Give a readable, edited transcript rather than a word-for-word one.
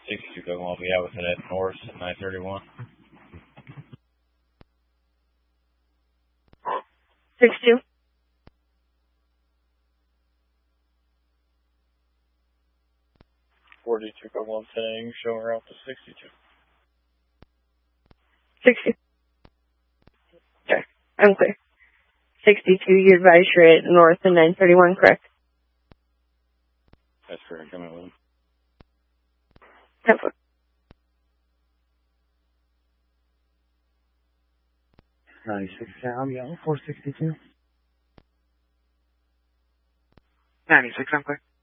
62 Coco, I'll be out with it at North 931. 62. Coco, I'm saying showing her out to 62. 60. Okay, I'm clear. 62, you advise you're at North and 931, correct? That's correct, I'm in with him. 10 foot. 96 Cal, yeah, 462. 96, I'm clear.